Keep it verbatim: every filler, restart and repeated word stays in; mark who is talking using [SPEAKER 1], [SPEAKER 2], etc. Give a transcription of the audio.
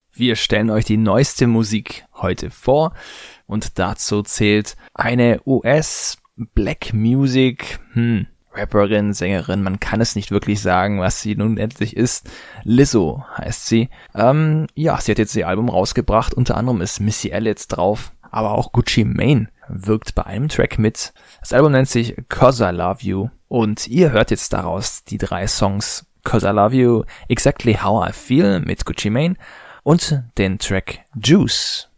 [SPEAKER 1] Wir stellen euch die neueste Musik heute vor und dazu zählt eine U S Black Music, hm, Rapperin, Sängerin, man kann es nicht wirklich sagen, was sie nun endlich ist. Lizzo heißt sie. Ähm, ja, sie hat jetzt ihr Album rausgebracht, unter anderem ist Missy Elliott drauf, aber auch Gucci Mane wirkt bei einem Track mit. Das Album nennt sich Cause I Love You und ihr hört jetzt daraus die drei Songs Cause I Love You, Exactly How I Feel mit Gucci Mane und den Track Juice.